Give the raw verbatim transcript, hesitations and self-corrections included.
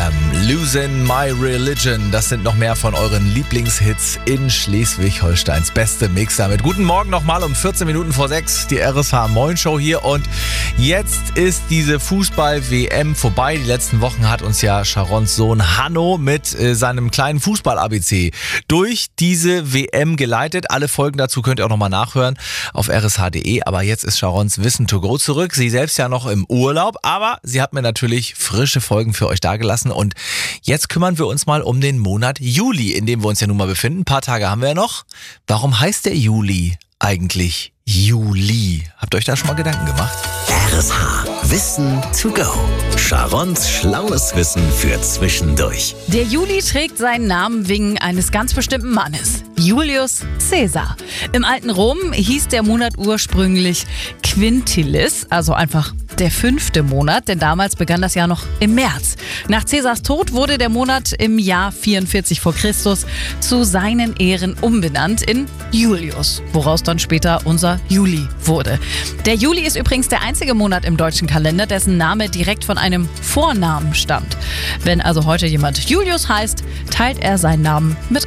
M. Losing My Religion. Das sind noch mehr von euren Lieblingshits in Schleswig-Holsteins beste Mix damit. Guten Morgen nochmal um vierzehn Minuten vor sechs. Die R S H Moin Show hier. Und jetzt ist diese Fußball-W M vorbei. Die letzten Wochen hat uns ja Sharons Sohn Hanno mit äh, seinem kleinen Fußball-A B C durch diese W M geleitet. Alle Folgen dazu könnt ihr auch nochmal nachhören auf r s h punkt d e. Aber jetzt ist Sharons Wissen to go zurück. Sie selbst ja noch im Urlaub, aber sie hat mir natürlich frische Folgen für euch dagelassen. Und jetzt kümmern wir uns mal um den Monat Juli, in dem wir uns ja nun mal befinden. Ein paar Tage haben wir ja noch. Warum heißt der Juli eigentlich Juli? Habt ihr euch da schon mal Gedanken gemacht? R S H. Wissen to go. Sharons schlaues Wissen für zwischendurch. Der Juli trägt seinen Namen wegen eines ganz bestimmten Mannes. Julius Caesar. Im alten Rom hieß der Monat ursprünglich Quintilis, also einfach der fünfte Monat, denn damals begann das Jahr noch im März. Nach Caesars Tod wurde der Monat im Jahr vierundvierzig vor Christus zu seinen Ehren umbenannt in Julius, woraus dann später unser Juli wurde. Der Juli ist übrigens der einzige Monat im deutschen Kalender, dessen Name direkt von einem Vornamen stammt. Wenn also heute jemand Julius heißt, teilt er seinen Namen mit